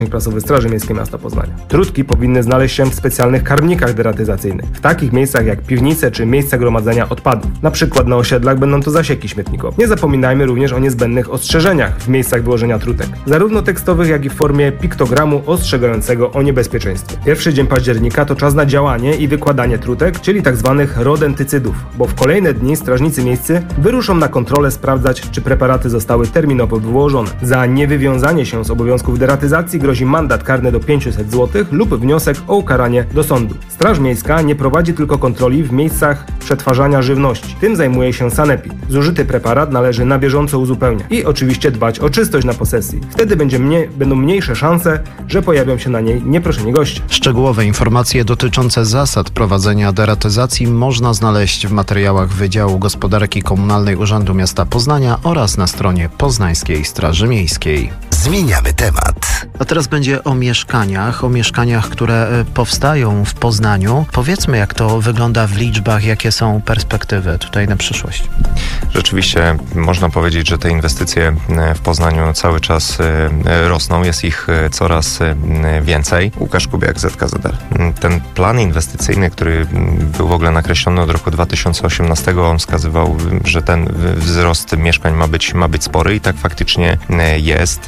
prasowy Straży Miejskiej Miasta Poznania. Trutki powinny znaleźć się w specjalnych karmnikach deratyzacyjnych, w takich miejscach jak piwnice czy miejsca gromadzenia odpadów. Na przykład na osiedlach będą to zasieki śmietnikowe. Nie zapominajmy również o niezbędnych ostrzeżeniach w miejscach wyłożenia trutek, zarówno tekstowych, jak i w formie piktogramu ostrzegającego o niebezpieczeństwie. Pierwszy dzień października to czas na działanie i wykładanie trutek, czyli tzw. rodentycydów, bo w kolejne dni strażnicy miejscy wyruszą na kontrolę sprawdzać, czy preparaty zostały terminowo wyłożone. Za niewywiązanie się z obowiązków deratyzacji grozi mandat karny do 500 zł lub wniosek o ukaranie do sądu. Straż Miejska nie prowadzi tylko kontroli w miejscach przetwarzania żywności. Tym zajmuje się sanepid. Zużyty preparat należy na bieżąco uzupełniać i oczywiście dbać o czystość na posesji. Wtedy będą mniejsze szanse, że pojawią się na niej nieproszeni goście. Szczegółowe informacje dotyczące zasad prowadzenia deratyzacji można znaleźć w materiałach Wydziału Gospodarki Komunalnej Urzędu Miasta Poznania oraz na stronie Poznańskiej Straży Miejskiej. Zmieniamy temat. A teraz będzie o mieszkaniach, które powstają w Poznaniu. Powiedzmy, jak to wygląda w liczbach, jakie są perspektywy tutaj na przyszłość. Rzeczywiście można powiedzieć, że te inwestycje w Poznaniu cały czas rosną, jest ich coraz więcej. Łukasz Kubiak, ZKZL. Ten plan inwestycyjny, który był w ogóle nakreślony od roku 2018, on wskazywał, że ten wzrost mieszkań ma być spory i tak faktycznie jest.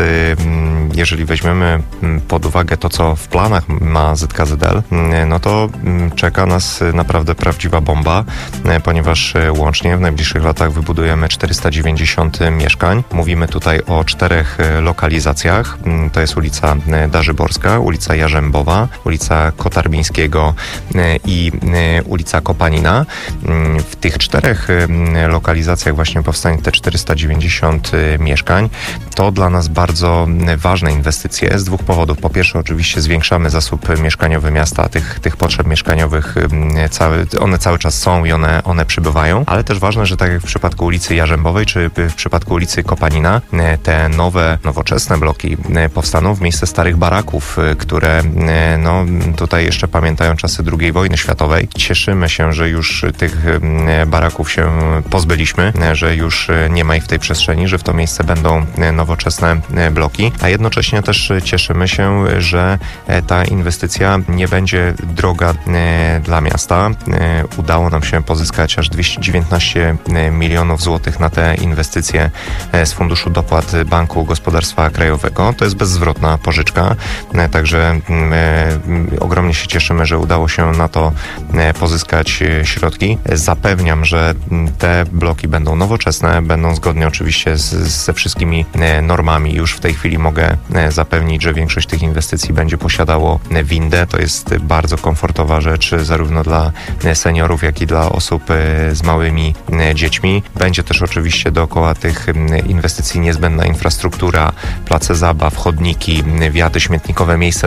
Jeżeli weźmiemy pod uwagę to, co w planach ma ZKZL, no to czeka nas naprawdę prawdziwa bomba, ponieważ łącznie w najbliższych latach wybudujemy 490 mieszkań. Mówimy tutaj o 4 lokalizacjach. To jest ulica Darzyborska, ulica Jarzębowa, ulica Kotarbińskiego i ulica Kopanina. W tych 4 lokalizacjach właśnie powstanie te 490 mieszkań. To dla nas bardzo ważne inwestycje z 2 powodów. Po pierwsze, oczywiście zwiększamy zasób mieszkaniowy miasta, tych potrzeb mieszkaniowych one cały czas są i one przybywają, ale też ważne, że tak jak w przypadku ulicy Jarzębowej czy w przypadku ulicy Kopanina, te nowoczesne bloki powstaną w miejsce starych baraków, które tutaj jeszcze pamiętają czasy II wojny światowej. Cieszymy się, że już tych baraków się pozbyliśmy, że już nie ma ich w tej przestrzeni, że w to miejsce będą nowoczesne bloki, a jednocześnie też cieszymy się, że ta inwestycja nie będzie droga dla miasta. Udało nam się pozyskać aż 219 milionów złotych na te inwestycje z Funduszu Dopłat Banku Gospodarstwa Krajowego. To jest bezzwrotna pożyczka, także ogromnie się cieszymy, że udało się na to pozyskać środki. Zapewniam, że te bloki będą nowoczesne, będą zgodnie oczywiście ze wszystkimi normami. Już w tej chwili mogę zapewnić, że większość tych inwestycji będzie posiadało windę. To jest bardzo komfortowa rzecz zarówno dla seniorów, jak i dla osób z małymi dziećmi. Będzie też oczywiście dookoła tych inwestycji niezbędna infrastruktura, place zabaw, chodniki, wjazdy śmietnikowe, miejsce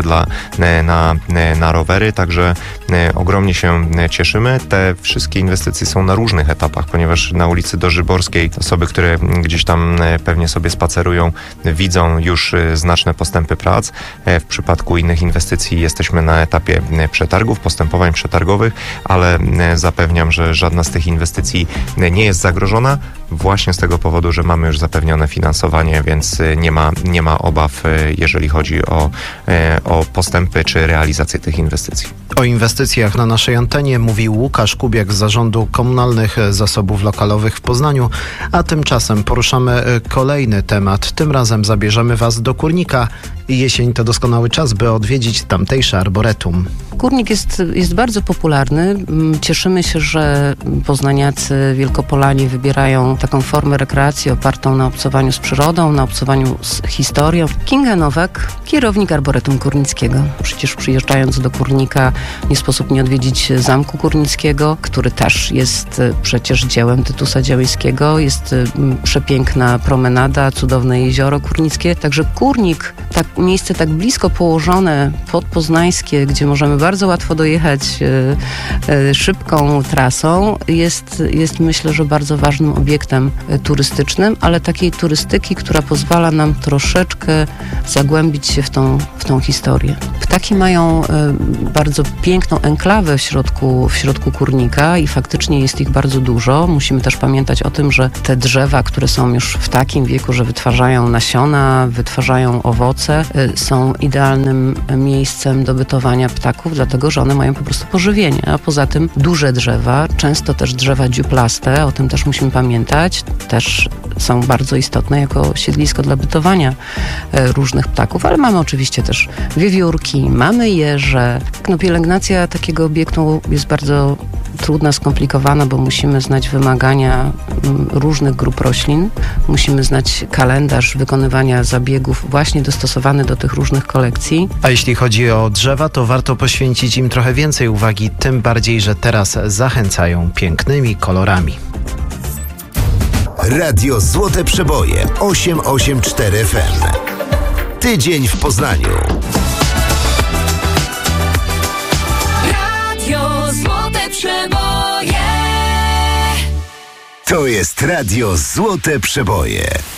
na rowery, także ogromnie się cieszymy. Te wszystkie inwestycje są na różnych etapach, ponieważ na ulicy Darzyborskiej osoby, które gdzieś tam pewnie sobie spacerują, widzą już znaczne postępy prac. W przypadku innych inwestycji jesteśmy na etapie przetargów, postępowań przetargowych, ale zapewniam, że żadna z tych inwestycji nie jest zagrożona właśnie z tego powodu, że mamy już zapewnione finansowanie, więc nie ma obaw, jeżeli chodzi o postępy czy realizację tych inwestycji. O inwestycjach na naszej antenie mówił Łukasz Kubiak z Zarządu Komunalnych Zasobów Lokalowych w Poznaniu, a tymczasem poruszamy kolejny temat. Tym razem zabierzemy Was do Kurnika. Jesień to doskonały czas, by odwiedzić tamtejsze arboretum. Kurnik jest bardzo popularny. Cieszymy się, że poznaniacy, wielkopolanie wybierają taką formę rekreacji opartą na obcowaniu z przyrodą, na obcowaniu z historią. Kinga Nowak, kierownik Arboretum Kurnickiego. Przecież przyjeżdżając do Kurnika nie sposób nie odwiedzić Zamku Kurnickiego, który też jest przecież dziełem Tytusa Działyńskiego. Jest przepiękna promenada, cudowne jezioro kurnickie. Także Kurnik, miejsce tak blisko położone, podpoznańskie, gdzie możemy bardzo łatwo dojechać szybką trasą, jest myślę, że bardzo ważnym obiektem turystycznym, ale takiej turystyki, która pozwala nam troszeczkę zagłębić się w tą historię. Ptaki mają bardzo piękną enklawę w środku Kurnika i faktycznie jest ich bardzo dużo. Musimy też pamiętać o tym, że te drzewa, które są już w takim wieku, że wytwarzają nasiona, drzewa, wytwarzają owoce, są idealnym miejscem do bytowania ptaków, dlatego że one mają po prostu pożywienie. A poza tym duże drzewa, często też drzewa dziuplaste, o tym też musimy pamiętać, też są bardzo istotne jako siedlisko dla bytowania różnych ptaków, ale mamy oczywiście też wiewiórki, mamy jeże. Pielęgnacja takiego obiektu jest bardzo trudna, skomplikowana, bo musimy znać wymagania różnych grup roślin, musimy znać kalendarz wykonywania zabiegów właśnie dostosowany do tych różnych kolekcji. A jeśli chodzi o drzewa, to warto poświęcić im trochę więcej uwagi, tym bardziej, że teraz zachęcają pięknymi kolorami. Radio Złote Przeboje 884 FM. Tydzień w Poznaniu. Radio Złote Przeboje. To jest Radio Złote Przeboje.